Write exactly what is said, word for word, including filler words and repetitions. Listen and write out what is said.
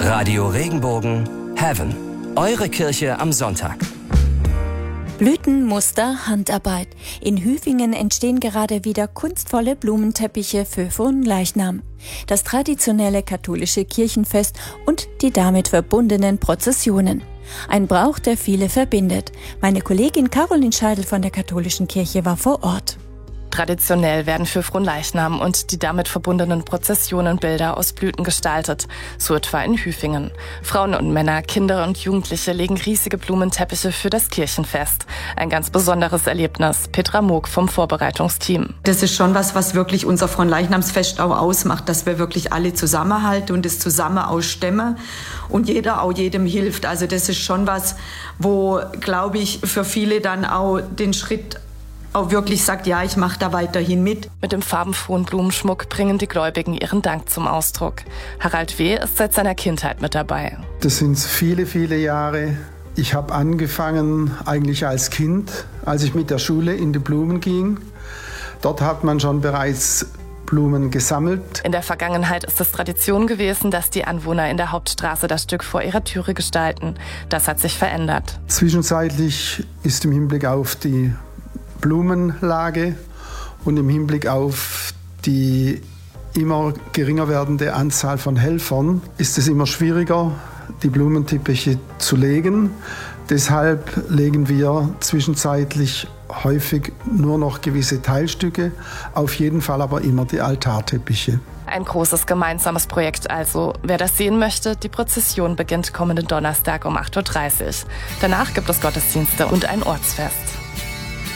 Radio Regenbogen Heaven. Eure Kirche am Sonntag. Blütenmuster, Handarbeit. In Hüfingen entstehen gerade wieder kunstvolle Blumenteppiche für Fronleichnam. Das traditionelle katholische Kirchenfest und die damit verbundenen Prozessionen. Ein Brauch, der viele verbindet. Meine Kollegin Caroline Scheidel von der katholischen Kirche war vor Ort. Traditionell werden für Fronleichnam und die damit verbundenen Prozessionen Bilder aus Blüten gestaltet, so etwa in Hüfingen. Frauen und Männer, Kinder und Jugendliche legen riesige Blumenteppiche für das Kirchenfest. Ein ganz besonderes Erlebnis. Petra Moog vom Vorbereitungsteam. Das ist schon was, was wirklich unser Fronleichnamsfest auch ausmacht, dass wir wirklich alle zusammenhalten und es zusammen ausstemmen und jeder auch jedem hilft. Also das ist schon was, wo, glaube ich, für viele dann auch den Schritt auch wirklich sagt, ja, ich mache da weiterhin mit. Mit dem farbenfrohen Blumenschmuck bringen die Gläubigen ihren Dank zum Ausdruck. Harald W. ist seit seiner Kindheit mit dabei. Das sind viele, viele Jahre. Ich habe angefangen eigentlich als Kind, als ich mit der Schule in die Blumen ging. Dort hat man schon bereits Blumen gesammelt. In der Vergangenheit ist es Tradition gewesen, dass die Anwohner in der Hauptstraße das Stück vor ihrer Türe gestalten. Das hat sich verändert. Zwischenzeitlich ist im Hinblick auf die Blumenlage und im Hinblick auf die immer geringer werdende Anzahl von Helfern ist es immer schwieriger, die Blumenteppiche zu legen. Deshalb legen wir zwischenzeitlich häufig nur noch gewisse Teilstücke, auf jeden Fall aber immer die Altarteppiche. Ein großes gemeinsames Projekt also. Wer das sehen möchte, die Prozession beginnt kommenden Donnerstag um acht Uhr dreißig. Danach gibt es Gottesdienste und ein Ortsfest.